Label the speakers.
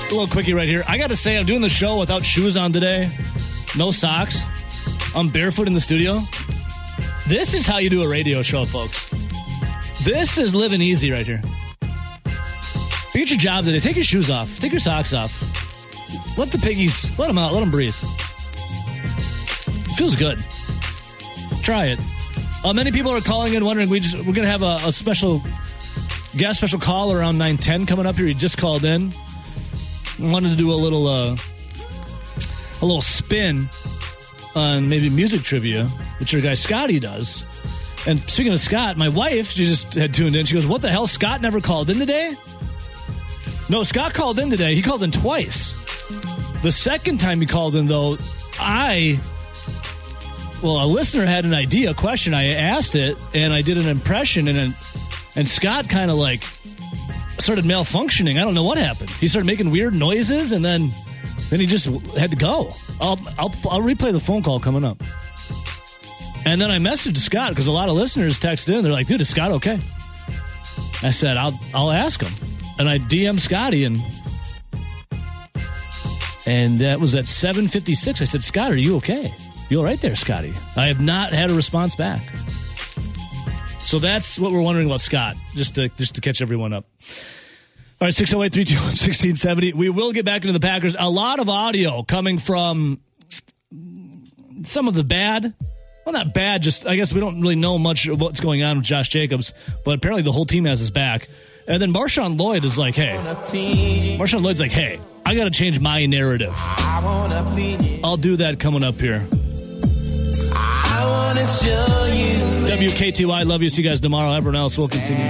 Speaker 1: A little quickie right here. I got to say, I'm doing the show without shoes on today. No socks. I'm barefoot in the studio. This is how you do a radio show, folks. This is living easy right here. Get your job today. Take your shoes off. Take your socks off. Let the piggies, let them out. Let them breathe. It feels good. Try it. Many people are calling in wondering, we're going to have a special guest, special call around 9:10 coming up here. He just called in. Wanted to do a little spin on maybe music trivia, which our guy Scotty does. And speaking of Scott, my wife, she just had tuned in. She goes, what the hell? Scott never called in today? No, Scott called in today. He called in twice. The second time he called in, though, a listener had an idea, a question. I asked it, and I did an impression, and Scott kind of like started malfunctioning. I don't know what happened. He started making weird noises, and then he just had to go. I'll replay the phone call coming up. And then I messaged Scott because a lot of listeners texted in. They're like, dude, is Scott okay? I said, I'll ask him. And I DM'd Scotty, and that was at 7:56. I said, Scott, are you okay? You all right there, Scotty? I have not had a response back. So that's what we're wondering about Scott, just to catch everyone up. All right, 608-321-1670. We will get back into the Packers. A lot of audio coming from some of the bad. Well, not bad, just I guess we don't really know much of what's going on with Josh Jacobs, but apparently the whole team has his back. And then Marshawn Lloyd is like, hey. Marshawn Lloyd's like, hey, I got to change my narrative. I'll do that coming up here. WKTY, love you. See you guys tomorrow. Everyone else will continue.